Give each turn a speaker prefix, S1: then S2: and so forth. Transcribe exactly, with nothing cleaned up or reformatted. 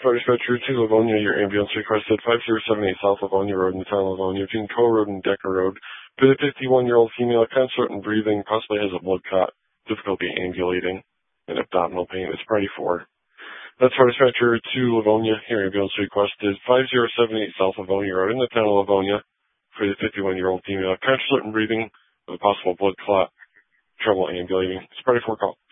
S1: Fire dispatcher to Livonia, your ambulance requested five zero seven eight South Livonia Road in the town of Livonia between Coe Road and Decker Road. For the fifty-one-year-old female, consort and breathing, possibly has a blood clot, difficulty ambulating, and abdominal pain. It's priority four. That's fire dispatcher to Livonia, your ambulance requested five zero seven eight South Livonia Road in the town of Livonia. For the fifty-one-year-old female, consort and breathing, with a possible blood clot, trouble ambulating. It's priority four call.